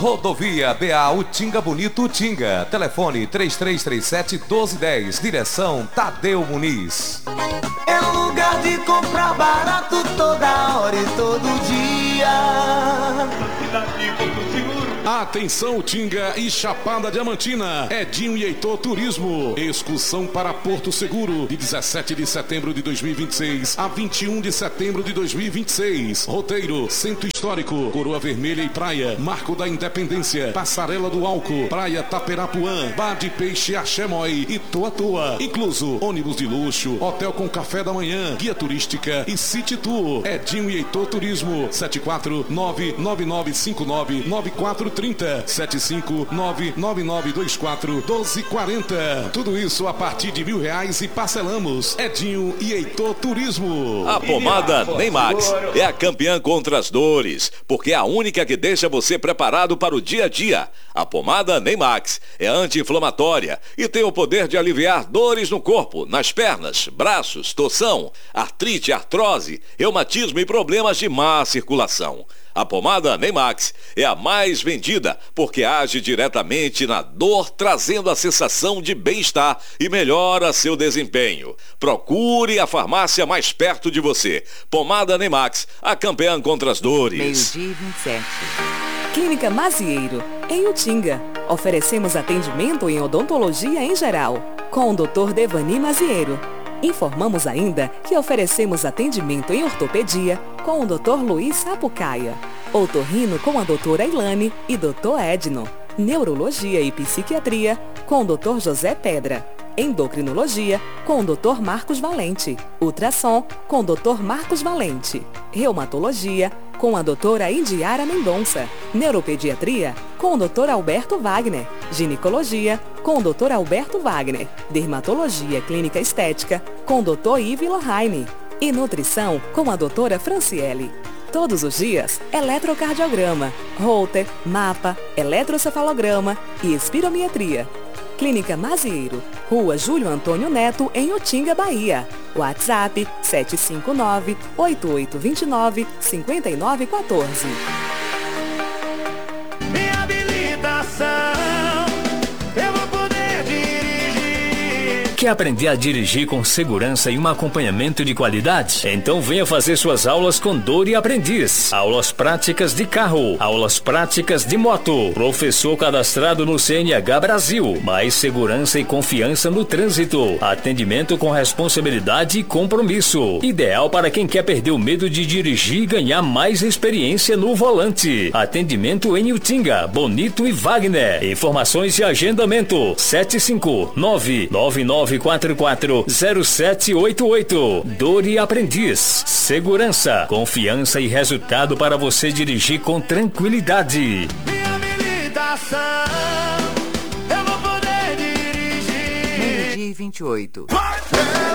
Rodovia BA Utinga Bonito Utinga. Telefone 3337-1210. Direção Tadeu Muniz. É lugar de comprar barato toda hora e todo dia. Atenção Utinga e Chapada Diamantina. Edinho e Heitor Turismo. Excursão para Porto Seguro de 17 de setembro de 2026 a 21 de setembro de 2026. Roteiro: Centro Histórico, Coroa Vermelha e Praia, Marco da Independência, Passarela do Álcool, Praia Taperapuã, Bar de Peixe Axemói e Toa Toa. Incluso ônibus de luxo, hotel com café da manhã, guia turística e City Tour. Edinho e Heitor Turismo. 74999599430 75999241240. Tudo isso a partir de R$1.000 e parcelamos. Edinho e Heitor Turismo. A pomada Neymax é a campeã contra as dores, porque é a única que deixa você preparado para o dia a dia. A pomada Neymax é anti-inflamatória e tem o poder de aliviar dores no corpo, nas pernas, braços, torção, artrite, artrose, reumatismo e problemas de má circulação. A pomada Neymax é a mais vendida porque age diretamente na dor, trazendo a sensação de bem-estar e melhora seu desempenho. Procure a farmácia mais perto de você. Pomada Neymax, a campeã contra as dores. 12h27. Clínica Mazieiro, em Utinga. Oferecemos atendimento em odontologia em geral, com o Dr. Devani Mazieiro. Informamos ainda que oferecemos atendimento em ortopedia com o Dr. Luiz Sapucaia, otorrino com a doutora Ilane e Dr. Edno, neurologia e psiquiatria com o Dr. José Pedra, endocrinologia com o Dr. Marcos Valente, ultrassom com o Dr. Marcos Valente, reumatologia com a doutora Indiara Mendonça, neuropediatria com o Dr. Alberto Wagner, ginecologia com o Dr. Alberto Wagner, dermatologia clínica estética com o Dr. Yves Lohane e nutrição com a doutora Franciele. Todos os dias, eletrocardiograma, Holter, mapa, eletrocefalograma e espirometria. Clínica Mazieiro, Rua Júlio Antônio Neto, em Utinga, Bahia. WhatsApp 759-8829-5914. Reabilitação, eu vou poder dirigir. Quer aprender a dirigir com segurança e um acompanhamento de qualidade? Então venha fazer suas aulas com Dori Aprendiz. Aulas práticas de carro, aulas práticas de moto. Professor cadastrado no CNH Brasil. Mais segurança e confiança no trânsito. Atendimento com responsabilidade e compromisso. Ideal para quem quer perder o medo de dirigir e ganhar mais experiência no volante. Atendimento em Utinga, Bonito e Wagner. Informações e agendamento: 759-9944-0788. Dori Aprendiz. Segurança, confiança e resultado para você dirigir com tranquilidade. Reabilitação, eu vou poder dirigir. 12h28.